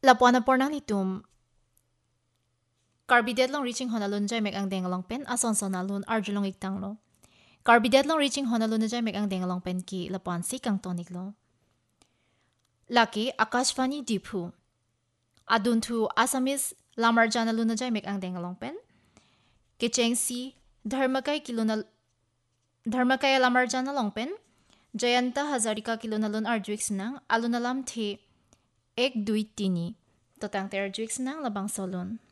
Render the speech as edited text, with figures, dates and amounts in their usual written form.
Lapuan na pornang litum. Carbidet long reaching honalun jay meg ang dengalong pen ason sonalun arjulong iktang lo. Carbidet long reaching honalun na jay meg ang dengalong pen ki lapuan si kang tonik lo. Laki Akashvani Dipu. Adun tu Asamis lamar janalun na jay meg ang dengalong pen. Kicheng si Dharmakai lamar janalong pen. Jayanta Hazarika kilonalun arjuik sinang alunalam the ek duit tini. Totang ter arjuik sinang labang solun.